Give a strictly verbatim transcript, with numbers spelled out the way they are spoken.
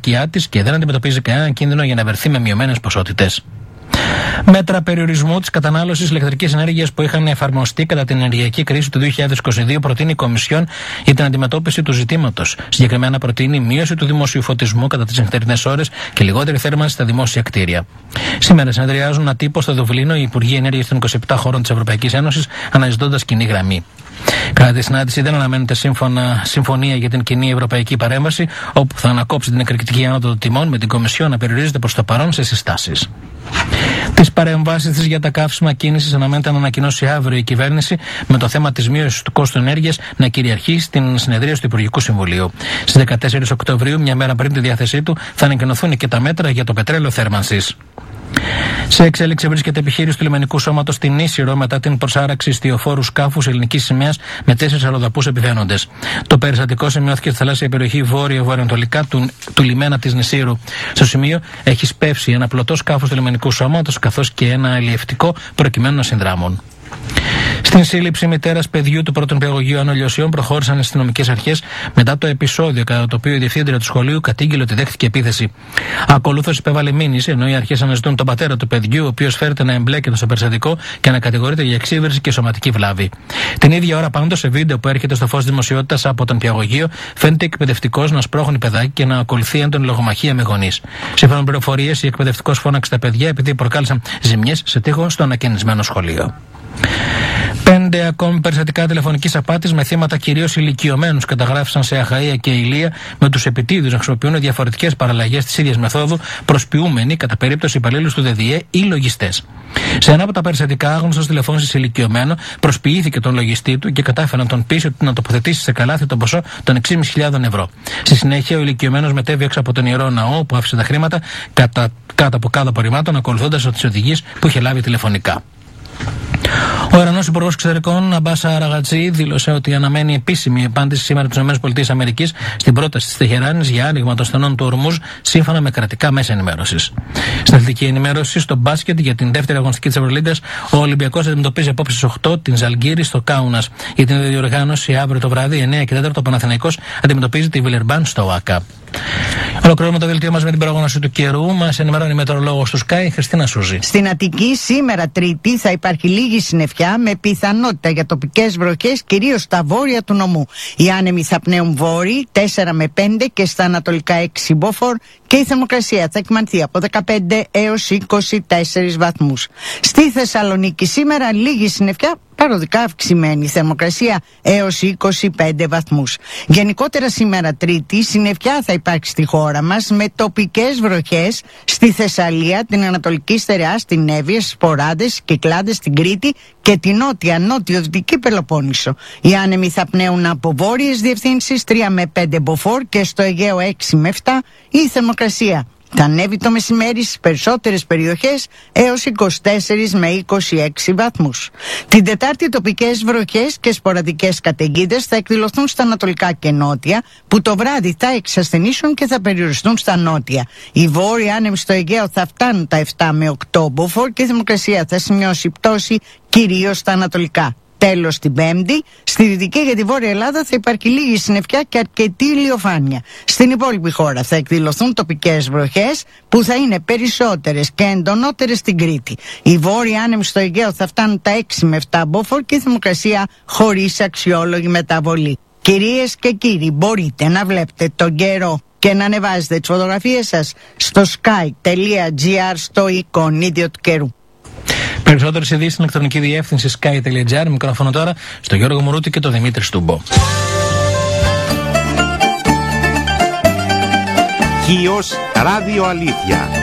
επάρκειά της και δεν αντιμετωπίζει κανέναν κίνδυνο για να βρεθεί με μειωμένες ποσότητες. Μέτρα περιορισμού της κατανάλωσης ηλεκτρικής ενέργειας που είχαν εφαρμοστεί κατά την ενεργειακή κρίση του δύο χιλιάδες είκοσι δύο προτείνει η Κομισιόν για την αντιμετώπιση του ζητήματος. Συγκεκριμένα προτείνει μείωση του δημοσίου φωτισμού κατά τις νυχτερινές ώρες και λιγότερη θέρμανση στα δημόσια κτίρια. Σήμερα συνεδριάζουν ατύπως στο Δουβλίνο οι Υπουργοί Ενέργειας των είκοσι επτά χωρών της Ευρωπαϊκής Ένωσης, αναζητώντας κοινή γραμμή. Κατά τη συνάντηση δεν αναμένεται σύμφωνα, συμφωνία για την κοινή ευρωπαϊκή παρέμβαση, όπου θα ανακόψει την εκρηκτική άνοδο των τιμών, με την Κομισιόν να περιορίζεται προς το παρόν σε συστάσεις. Τις παρεμβάσεις της για τα καύσιμα κίνησης αναμένεται να ανακοινώσει αύριο η κυβέρνηση, με το θέμα της μείωσης του κόστου ενέργειας να κυριαρχεί στην συνεδρία του Υπουργικού Συμβουλίου. Στις δεκατέσσερις Οκτωβρίου, μια μέρα πριν τη διάθεσή του, θα ανακοινωθούν και τα μέτρα για το πετρέλαιο θέρμανσης. Σε εξέλιξη βρίσκεται επιχείρηση του λιμενικού σώματος στην Ίσυρο μετά την προσάραξη ιστιοφόρου σκάφους ελληνικής σημαίας με τέσσερις αλλοδαπούς επιβαίνοντες. Το περιστατικό σημειώθηκε στη θαλάσσια περιοχή βόρειο-βορειοανατολικά του, του λιμένα της Νησύρου. Στο σημείο έχει σπεύσει ένα πλωτό σκάφος του λιμενικού σώματος καθώς και ένα αλλιευτικό προκειμένου να συνδράμουν. Στην σύλληψη μητέρας παιδιού του πρώτου νηπιαγωγείου Άνω Λιωσιών προχώρησαν οι αστυνομικές αρχές μετά το επεισόδιο κατά το οποίο η διευθύντρια του σχολείου κατήγγειλε ότι δέχτηκε επίθεση. Ακολούθως υπέβαλε μήνυση, ενώ οι αρχές αναζητούν τον πατέρα του παιδιού, ο οποίος φέρεται να εμπλέκεται στο περιστατικό και να κατηγορείται για εξύβριση και σωματική βλάβη. Την ίδια ώρα, πάντως, σε βίντεο που έρχεται στο φως δημοσιότητας από τον νηπιαγωγείο, φαίνεται εκπαιδευτικός να σπρώχνει παιδάκι και να ακολουθεί έντονη λογομαχία με γονείς. Σύμφωνα με πληροφορίες, η εκπαιδευτικός φώναξε τα παιδιά επειδή προκάλεσαν ζημιές σε τοίχο στο ανακαινισμένο σχολείο. Πέντε ακόμη περιστατικά τηλεφωνικής απάτης με θύματα κυρίως ηλικιωμένους καταγράφησαν σε Αχαΐα και Ηλία, με τους επιτίδιους να χρησιμοποιούν διαφορετικές παραλλαγές της ίδιας μεθόδου, προσποιούμενοι κατά περίπτωση υπαλλήλους του ΔΔΕ ή λογιστές. Σε ένα από τα περιστατικά, άγνωστος τηλεφώνησε σε ηλικιωμένο, προσποιήθηκε τον λογιστή του και κατάφερε να τον πείσει ότι να τοποθετήσει σε καλάθι το ποσό των έξι χιλιάδες πεντακόσια ευρώ. Στη συνέχεια, ο ηλικιωμένος μετέβη έξω από τον ιερό ναό, που άφησε τα χρήματα κατά, κάτω από κάτω απορριμμάτων, ακολουθώντας τις οδηγίες που είχε λάβει τηλεφωνικά. Ο Ιρανός Υπουργός Εξωτερικών Αμπάς Αραγατζή δήλωσε ότι αναμένει επίσημη απάντηση σήμερα της ΗΠΑ στην πρόταση της Τεχεράνης για άνοιγμα των στενών του Ορμούζ, σύμφωνα με κρατικά μέσα ενημέρωσης. Στην αθλητική ενημέρωση, στο μπάσκετ για την δεύτερη αγωνιστική της Ευρωλίγκας, ο Ολυμπιακός αντιμετωπίζει απόψε στις οκτώ την Ζαλγκύρη στο Κάουνας. Για την διοργάνωση αύριο το βράδυ, εννιά και τέταρτο, ο Παναθηναϊκός αντιμετωπίζει τη Βιλερμπάν στο ΟΑΚΑ. Ολοκληρώνουμε το δελτίο μας με την πρόγνωση του καιρού. Μας ενημερώνει η μετεωρολόγος του Sky, Χριστίνα Σούζη. Στην Αττική, σήμερα Τρίτη, θα υπάρχει λίγη συννεφιά με πιθανότητα για τοπικές βροχές, κυρίως στα βόρεια του νομού. Οι άνεμοι θα πνέουν βόρειοι τέσσερα με πέντε και στα ανατολικά έξι μποφόρ και η θερμοκρασία θα εκμανθεί από δεκαπέντε έως είκοσι τέσσερις βαθμούς. Στη Θεσσαλονίκη σήμερα λίγη συννεφιά, παροδικά αυξημένη θερμοκρασία έως είκοσι πέντε βαθμούς. Γενικότερα σήμερα Τρίτη, συννεφιά θα υπάρξει στη χώρα μας με τοπικές βροχές στη Θεσσαλία, την Ανατολική Στερεά, στην Εύβοια, στις Ποράδες, Κυκλάδες, στην Κρήτη και την νότια νότιο-δυτική Πελοπόννησο. Οι άνεμοι θα πνέουν από βόρειες διευθύνσεις τρία με πέντε μποφόρ και στο Αιγαίο έξι με επτά. Η θερμοκρασία θα ανέβει το μεσημέρι στις περισσότερες περιοχές έως είκοσι τέσσερα με είκοσι έξι βαθμούς. Την Τετάρτη τοπικές βροχές και σποραδικές καταιγίδες θα εκδηλωθούν στα ανατολικά και νότια, που το βράδυ θα εξασθενήσουν και θα περιοριστούν στα νότια. Οι βόρειοι άνεμοι στο Αιγαίο θα φτάνουν τα επτά με οκτώ μποφόρ και η θερμοκρασία θα σημειώσει πτώση κυρίως στα ανατολικά. Τέλος, την Πέμπτη, στη Δυτική και τη Βόρεια Ελλάδα θα υπάρχει λίγη συννεφιά και αρκετή ηλιοφάνεια. Στην υπόλοιπη χώρα θα εκδηλωθούν τοπικές βροχές που θα είναι περισσότερες και εντονότερες στην Κρήτη. Οι βόρειοι άνεμοι στο Αιγαίο θα φτάνουν τα έξι με επτά μποφόρ και η θερμοκρασία χωρίς αξιόλογη μεταβολή. Κυρίες και κύριοι, μπορείτε να βλέπετε τον καιρό και να ανεβάζετε τις φωτογραφίες σας στο sky.gr στο εικονίδιο του καιρού. Περισσότερες ειδήσεις στην ηλεκτρονική διεύθυνση sky.gr. Μικρόφωνο τώρα στο Γιώργο Μουρούτη και τον Δημήτρη Στούμπο. Χίος Ράδιο Αλήθεια.